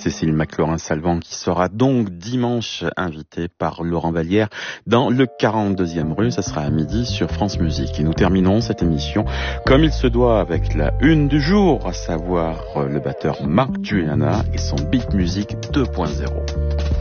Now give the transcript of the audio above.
Cécile McLaurin-Salvant, qui sera donc dimanche invitée par Laurent Vallière dans le 42e rue. Ça sera à midi sur France Musique. Et nous terminons cette émission comme il se doit avec la une du jour, à savoir le batteur Mark Juliana et son Beat Music 2.0.